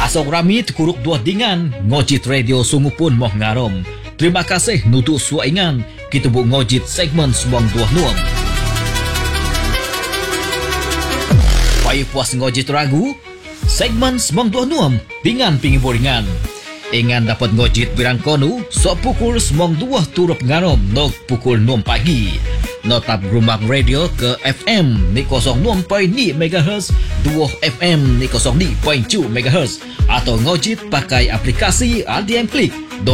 Asok rami terkuruk dua dengan Ngojit Radio sungguh pun moh ngarom. Terima kasih nutuk suaingan kita bu ngojit segmen Semong Dua Nuam. Payah puas ngojit ragu segmen Semong Dua Nuam dengan pengibur ringan. Ingan dapat ngojit birang konu so pukul Semong Dua turut ngarom nok pukul 6 pagi. Notap Grumak Radio ke FM ni 06.2 MHz, 2 FM ni 02.2 MHz atau ngojit pakai aplikasi RDM Klik.